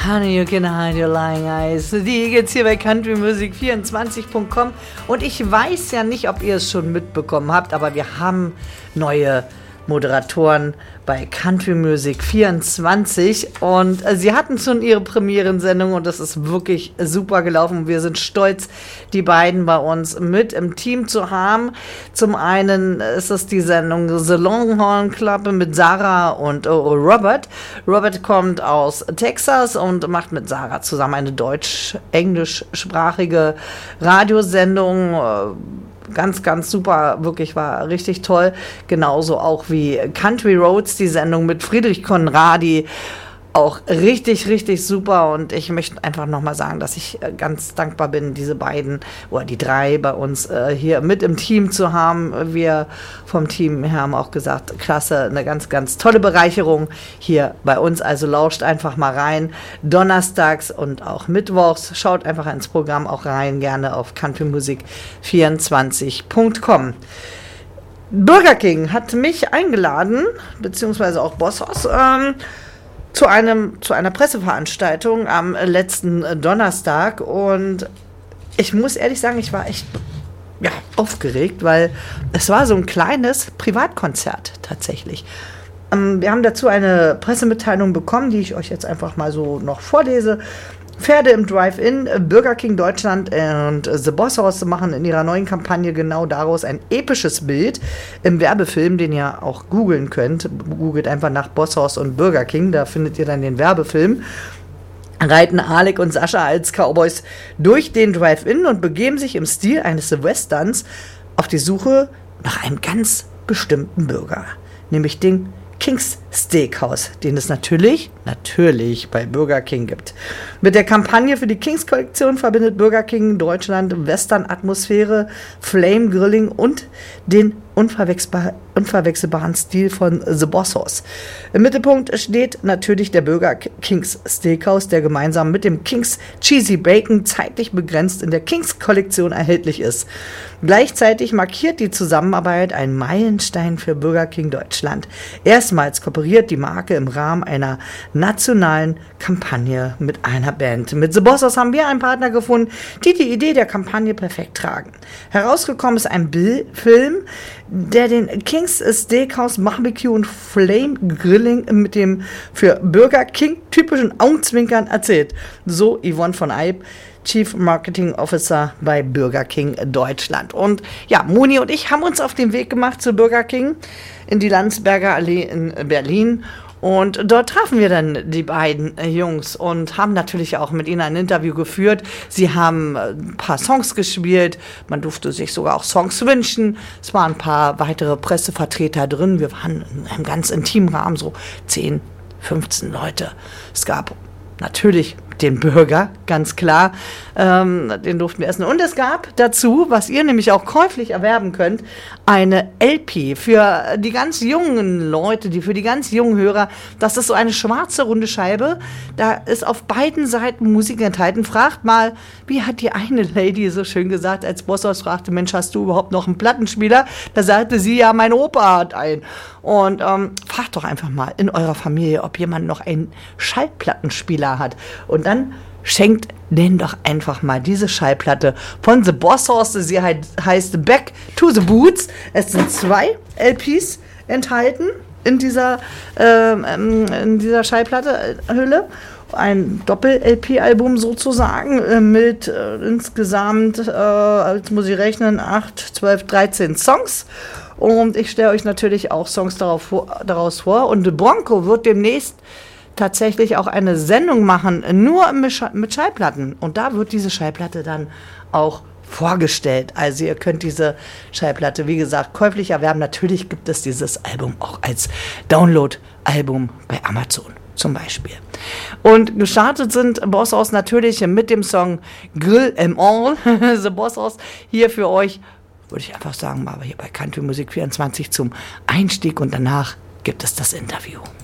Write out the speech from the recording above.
Honey, you can hide your lying eyes. Die geht's hier bei countrymusic24.com. Und ich weiß ja nicht, ob ihr es schon mitbekommen habt, aber wir haben neue Moderatoren bei Country Music 24 und sie hatten schon ihre Premierensendung und das ist wirklich super gelaufen. Wir sind stolz, die beiden bei uns mit im Team zu haben. Zum einen ist es die Sendung The Longhorn Club mit Sarah und Robert. Robert kommt aus Texas und macht mit Sarah zusammen eine deutsch-englischsprachige Radiosendung. Ganz, ganz super, wirklich war richtig toll. Genauso auch wie Country Roads, die Sendung mit Friedrich Conradi. Auch richtig, richtig super und ich möchte einfach nochmal sagen, dass ich ganz dankbar bin, diese beiden oder die drei bei uns hier mit im Team zu haben. Wir vom Team her haben auch gesagt, klasse, eine ganz, ganz tolle Bereicherung hier bei uns. Also lauscht einfach mal rein, donnerstags und auch mittwochs. Schaut einfach ins Programm auch rein, gerne auf countrymusic24.com. Burger King hat mich eingeladen, beziehungsweise auch Bossos, zu einer Presseveranstaltung am letzten Donnerstag und ich muss ehrlich sagen, ich war echt aufgeregt, weil es war so ein kleines Privatkonzert tatsächlich. Wir haben dazu eine Pressemitteilung bekommen, die ich euch jetzt einfach mal so noch vorlese. Pferde im Drive-In, Burger King Deutschland und The Boss House machen in ihrer neuen Kampagne genau daraus ein episches Bild im Werbefilm, den ihr auch googeln könnt. Googelt einfach nach Boss House und Burger King, da findet ihr dann den Werbefilm. Reiten Alec und Sascha als Cowboys durch den Drive-In und begeben sich im Stil eines Westerns auf die Suche nach einem ganz bestimmten Burger, nämlich den King's Steakhouse, den es natürlich bei Burger King gibt. Mit der Kampagne für die Kings-Kollektion verbindet Burger King Deutschland Western-Atmosphäre, Flame-Grilling und den unverwechselbaren Stil von The Boss House. Im Mittelpunkt steht natürlich der Burger King's Steakhouse, der gemeinsam mit dem King's Cheesy Bacon zeitlich begrenzt in der Kings-Kollektion erhältlich ist. Gleichzeitig markiert die Zusammenarbeit einen Meilenstein für Burger King Deutschland. Erstmals kooperiert die Marke im Rahmen einer nationalen Kampagne mit einer Band. Mit The Boss House haben wir einen Partner gefunden, die die Idee der Kampagne perfekt tragen. Herausgekommen ist ein Film, der den King's Steakhouse Barbecue und Flame Grilling mit dem für Burger King typischen Augenzwinkern erzählt. So Yvonne von Eyb, Chief Marketing Officer bei Burger King Deutschland. Und ja, Moni und ich haben uns auf den Weg gemacht zu Burger King in die Landsberger Allee in Berlin. Und dort trafen wir dann die beiden Jungs und haben natürlich auch mit ihnen ein Interview geführt. Sie haben ein paar Songs gespielt, man durfte sich sogar auch Songs wünschen. Es waren ein paar weitere Pressevertreter drin. Wir waren in einem ganz intimen Rahmen, so 10, 15 Leute. Es gab natürlich den Burger, ganz klar, den durften wir essen. Und es gab dazu, was ihr nämlich auch käuflich erwerben könnt, eine LP für die ganz jungen Leute, für die ganz jungen Hörer. Das ist so eine schwarze, runde Scheibe. Da ist auf beiden Seiten Musik enthalten. Fragt mal, wie hat die eine Lady so schön gesagt, als Bosshaus fragte, Mensch, hast du überhaupt noch einen Plattenspieler? Da sagte sie, ja, mein Opa hat einen. Und fragt doch einfach mal in eurer Familie, ob jemand noch einen Schallplattenspieler hat. Und dann schenkt denen doch einfach mal diese Schallplatte von The Boss House. Sie heißt Back to the Boots. Es sind 2 LPs enthalten in dieser Schallplatte-Hülle. Ein Doppel-LP-Album sozusagen mit insgesamt, jetzt muss ich rechnen, 8, 12, 13 Songs. Und ich stelle euch natürlich auch Songs daraus vor. Und Bronco wird demnächst tatsächlich auch eine Sendung machen, nur mit Schallplatten. Und da wird diese Schallplatte dann auch vorgestellt. Also ihr könnt diese Schallplatte, wie gesagt, käuflich erwerben. Natürlich gibt es dieses Album auch als Download-Album bei Amazon zum Beispiel. Und gestartet sind Boss House natürlich mit dem Song Grill 'em All. The Boss House hier für euch, würde ich einfach sagen, mal hier bei Country Musik 24 zum Einstieg und danach gibt es das Interview.